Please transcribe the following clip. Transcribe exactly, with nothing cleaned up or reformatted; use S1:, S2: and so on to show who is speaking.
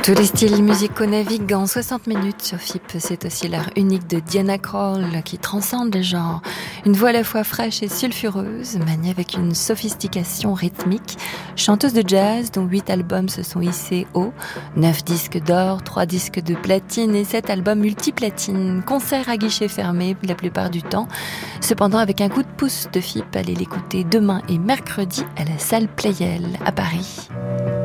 S1: Tous les styles musicaux naviguent en soixante minutes sur F I P. C'est aussi l'art unique de Diana Krall qui transcende les genres. Une voix à la fois fraîche et sulfureuse, maniée avec une sophistication rythmique. Chanteuse de jazz dont huit albums se sont hissés haut. neuf disques d'or, trois disques de platine et sept albums multiplatine. Concert à guichet fermé la plupart du temps. Cependant, avec un coup de pouce de F I P, allez l'écouter demain et mercredi à la salle Playel à Paris.